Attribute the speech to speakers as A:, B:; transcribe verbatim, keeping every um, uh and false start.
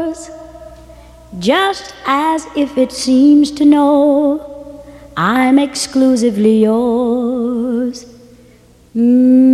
A: yours, just as if it seems to know I'm exclusively yours. Mm.